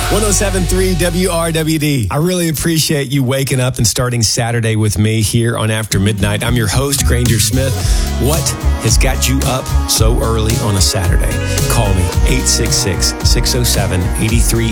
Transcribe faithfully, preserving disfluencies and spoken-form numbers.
one oh seven point three W R W D. I really appreciate you waking up and starting Saturday with me here on After Midnight. I'm your host, Granger Smith. What has got you up so early on a Saturday? Call me, eight six six, six oh seven, eight three